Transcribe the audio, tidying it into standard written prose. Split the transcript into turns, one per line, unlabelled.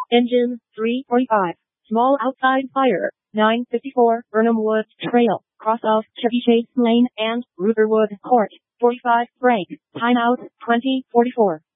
Engine 345. Small outside fire. 954 Burnham Woods Trail. Cross of Chevy Chase Lane and Rutherwood Court. 45 break. Time out 2044.